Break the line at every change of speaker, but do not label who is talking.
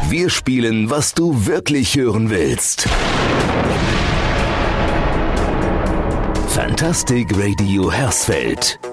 Wir spielen, was du wirklich hören willst. Fantastic Radio Hersfeld.